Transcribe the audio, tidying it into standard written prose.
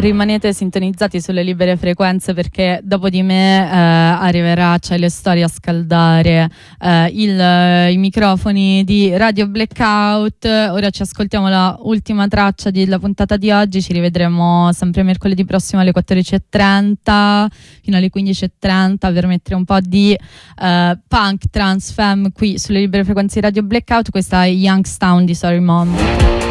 Rimanete sintonizzati sulle libere frequenze, perché dopo di me arriverà Cielo Storia a scaldare i microfoni di Radio Blackout. Ora ci ascoltiamo la ultima traccia della puntata di oggi. Ci rivedremo sempre mercoledì prossimo alle 14:30 fino alle 15:30 per mettere un po' di punk, trans, femme qui sulle libere frequenze di Radio Blackout. Questa è Youngstown di Sorry Mom.